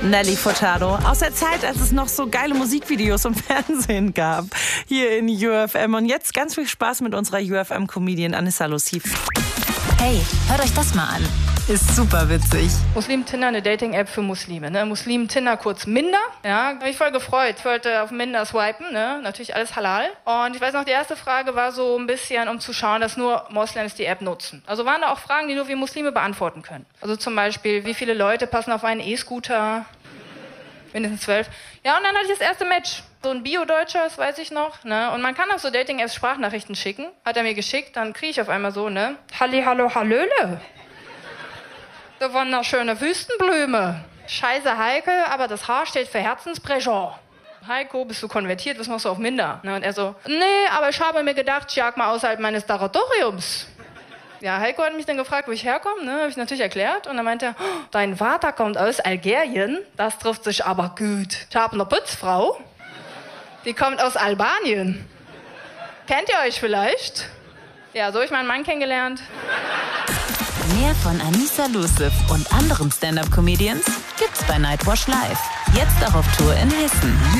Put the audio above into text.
Nelly Furtado. Aus der Zeit, als es noch so geile Musikvideos im Fernsehen gab. Hier in UFM. Und jetzt ganz viel Spaß mit unserer UFM-Comedian Anissa Luciv. Hey, hört euch das mal an. Ist super witzig. Muslim Tinder, eine Dating-App für Muslime. Ne? Muslim Tinder, kurz Minder. Ja, hab mich voll gefreut. Ich wollte auf Minder swipen, ne? Natürlich alles halal. Und ich weiß noch, die erste Frage war so ein bisschen, um zu schauen, dass nur Moslems die App nutzen. Also waren da auch Fragen, die nur wir Muslime beantworten können. Also zum Beispiel, wie viele Leute passen auf einen E-Scooter? Mindestens 12. Ja, und dann hatte ich das erste Match. So ein Bio-Deutscher, das weiß ich noch. Ne? Und man kann auf so Dating-Apps Sprachnachrichten schicken. Hat er mir geschickt, dann kriege ich auf einmal so, ne? Halli, hallo, hallöle. So wunderschöne Wüstenblume. Scheiße Heike, aber das H steht für Herzensbrecher. Heiko, bist du konvertiert? Was machst du auf Minder? Ne? Und er so, nee, aber ich habe mir gedacht, ich jag mal außerhalb meines Territoriums. Ja, Heiko hat mich dann gefragt, wo ich herkomme, ne? Habe ich natürlich erklärt. Und dann meinte er, oh, dein Vater kommt aus Algerien, das trifft sich aber gut. Ich habe eine Putzfrau, die kommt aus Albanien. Kennt ihr euch vielleicht? Ja, so habe ich meinen Mann kennengelernt. Mehr von Anissa Luciv und anderen Stand-Up-Comedians gibt's bei Nightwash Live. Jetzt auch auf Tour in Hessen.